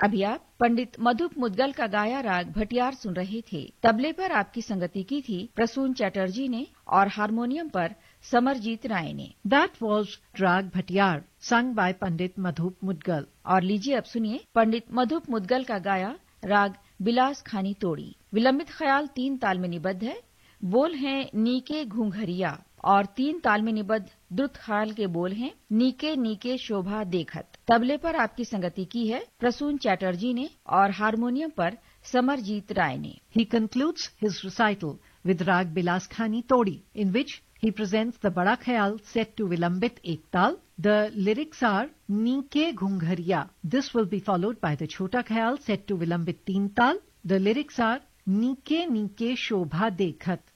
अभी आप पंडित मधुप मुद्गल का गाया राग भटियार सुन रहे थे। तबले पर आपकी संगति की थी प्रसून चैटर्जी ने और हारमोनियम पर समरजीत राय ने। That was Rag Bhatiyar, sung by Pandit Madhup Mudgal. और लीजिए अब सुनिए पंडित मधुप मुद्गल का गाया राग बिलास खानी तोड़ी। विलंबित ख्याल 3 ताल में निबद्ध है। बोल हैं नीके घूंघरिया और 3 ताल में निबद्ध द्रुत ख्याल के बोल हैं नीके नीके शोभा देखत। तबले पर आपकी संगति की है प्रसून चैटर्जी ने और हारमोनियम पर समरजीत राय ने। He concludes his recital with Rag Bilas Khani Todi, in which he presents the Bada Khayal set to Vilambit Ektal. The lyrics are Neeke Ghunghariya. This will be followed by the Chhota Khayal set to Vilambit Teen Tal. The lyrics are Neeke Neeke Shobha Dekhat.